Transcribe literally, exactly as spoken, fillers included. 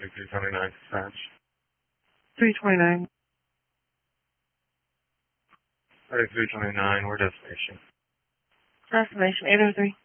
thirty-three twenty-nine dispatch. three twenty-nine. thirty-three twenty-nine, where destination? Destination eight oh three.